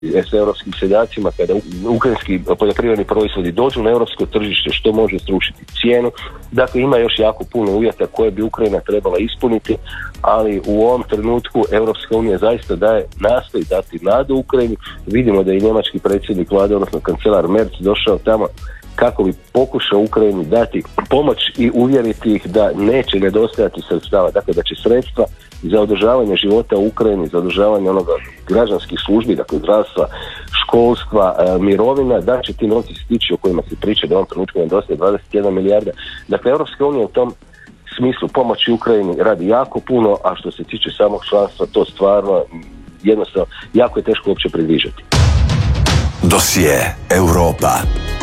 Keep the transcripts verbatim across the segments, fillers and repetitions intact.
s europskim seljacima kada ukrajinski poljoprivredni proizvodi dođu na europsko tržište, što može srušiti cijenu. Dakle, ima još jako puno uvjeta koje bi Ukrajina trebala ispuniti, ali u ovom trenutku Europska unija zaista daje, nastoji dati nadu Ukrajini. Vidimo da je i njemački predsjednik vlade, odnosno kancelar Merz, došao tamo kako bi pokušao Ukrajini dati pomoć i uvjeriti ih da neće nedostajati sredstava, dakle da će sredstva za održavanje života u Ukrajini, za održavanje onoga građanskih službi, dakle zdravstva, školstva, e, mirovina, da će ti novci stići o kojima se priča da u ovom trenutku nedostaje dvadeset jedna milijarda. Dakle, Europska unija u tom smislu pomoći Ukrajini radi jako puno, a što se tiče samog članstva, to stvarno jednostavno jako je teško uopće predviđati. Dosije Europa.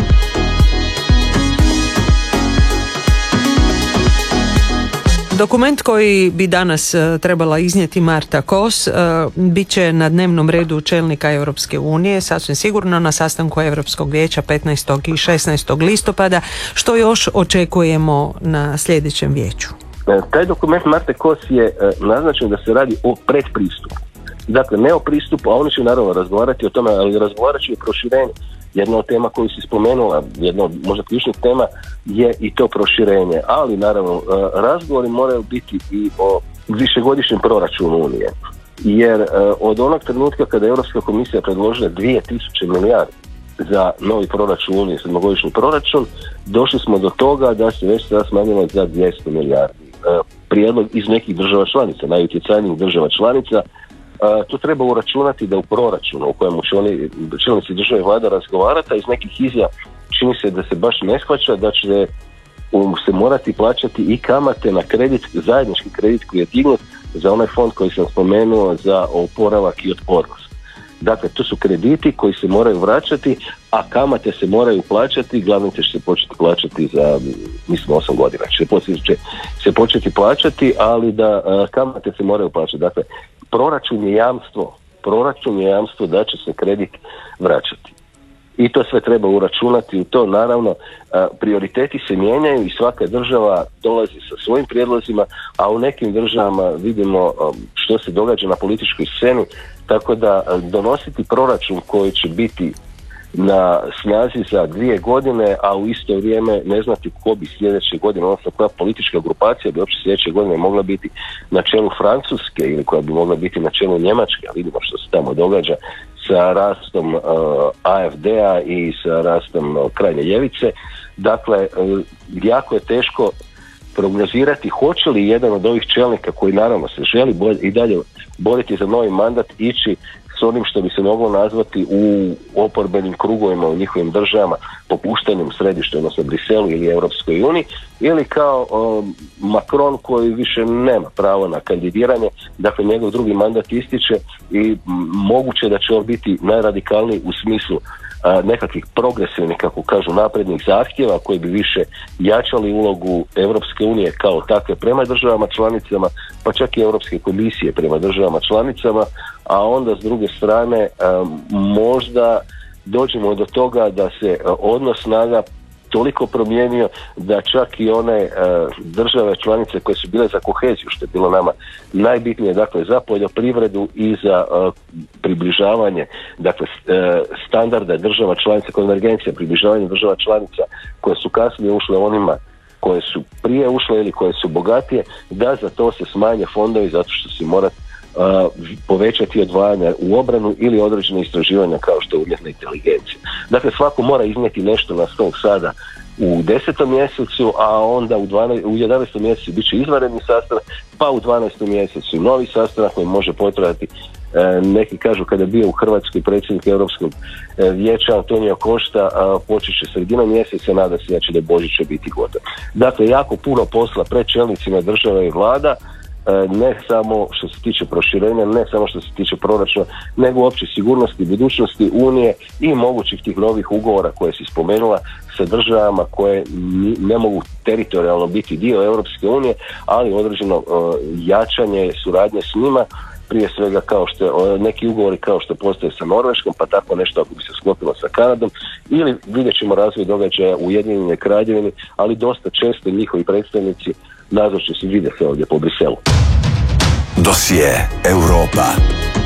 Dokument koji bi danas uh, trebala iznijeti Marta Kos uh, bit će na dnevnom redu čelnika Europske unije, sasvim sigurno na sastanku Europskog vijeća petnaestog i šesnaestog listopada. Što još očekujemo na sljedećem vijeću? Taj dokument Marte Kos je uh, naznačen da se radi o predpristupu. Dakle, ne o pristupu, a oni će naravno razgovarati o tome, ali razgovarat će i o proširenju. Jedna od tema koju si spomenula, jedna od možda ključnih tema je i to proširenje, ali naravno razgovori moraju biti i o višegodišnjem proračunu Unije, jer od onog trenutka kada je Europska komisija predložila dvije tisuće milijardi za novi proračun Unije, sedmogodišnji proračun, došli smo do toga da se već sada smanjilo za dvjesto milijardi. Prijedlog iz nekih država članica, najutjecajnijih država članica. Uh, to treba uračunati da u proračunu u kojemu će oni čelnici države i vlada razgovarati, a iz nekih izjava čini se da se baš ne shvaća da će um, se morati plaćati i kamate na kredit, zajednički kredit koji je dignut za onaj fond koji sam spomenuo za oporavak i otpornost. Dakle, to su krediti koji se moraju vraćati, a kamate se moraju plaćati, glavnice će se početi plaćati za, mislim, osam godina. Će se, početi, će se početi plaćati, ali da uh, kamate se moraju plaćati. Dakle, proračun je jamstvo, proračun je jamstvo da će se kredit vraćati. I to sve treba uračunati u to. Naravno, prioriteti se mijenjaju i svaka država dolazi sa svojim prijedlozima, a u nekim državama vidimo što se događa na političkoj sceni, tako da donositi proračun koji će biti na snazi za dvije godine, a u isto vrijeme ne znati ko bi sljedeće godine, odnosno koja politička grupacija bi uopće sljedeće godine mogla biti na čelu Francuske ili koja bi mogla biti na čelu Njemačke, a vidimo što se tamo događa sa rastom uh, A F D-a i sa rastom uh, krajnje ljevice. Dakle, uh, jako je teško prognozirati hoće li jedan od ovih čelnika koji naravno se želi bolj, i dalje boriti za novi mandat ići s onim što bi se moglo nazvati u oporbenim krugovima u njihovim državama popuštanjem središta, odnosno Briselu ili Europskoj uniji, ili kao um, Macron koji više nema pravo na kandidiranje, dakle njegov drugi mandat ističe i m, moguće da će on biti najradikalniji u smislu a, nekakvih progresivnih, kako kažu, naprednih zahtjeva koji bi više jačali ulogu Europske unije kao takve prema državama članicama, pa čak i Europske komisije prema državama članicama, a onda s druge strane a, možda dođemo do toga da se a, odnos snaga toliko promijenio da čak i one e, države članice koje su bile za koheziju, što je bilo nama najbitnije, dakle za poljoprivredu i za e, približavanje, dakle e, standarda država članica, konvergencija, približavanje država članica koje su kasnije ušle onima koje su prije ušle ili koje su bogatije, da za to se smanje fondovi zato što se mora Uh, povećati odvajanja u obranu ili određene istraživanja kao što je umjetna inteligencija. Dakle, svako mora iznijeti nešto na stol sada u desetom mjesecu, a onda u, dvanaestom, u jedanaestom mjesecu bit će izvanredni sastanak, pa u dvanaestom mjesecu novi sastanak koji može potrajati. E, neki kažu kada je bio u Hrvatskoj predsjednik Europskog e, vijeća Antonio Costa, počet će sredinom mjeseca, nada se da će do Božića biti gotov. Dakle, jako puno posla pred čelnicima država i vlada, ne samo što se tiče proširenja, ne samo što se tiče proračuna, nego uopće sigurnosti, budućnosti Unije i mogućih tih novih ugovora koje si spomenula sa državama koje ne mogu teritorijalno biti dio Europske unije, ali određeno uh, jačanje suradnje s njima, prije svega kao što neki ugovori kao što postoje sa Norveškom, pa tako nešto ako bi se sklopilo sa Kanadom, ili vidjet ćemo razvoj događaja u Ujedinjenoj Kraljevini, ali dosta često njihovi predstavnici nazočni se vide se ovdje po Briselu. Dosije Europa.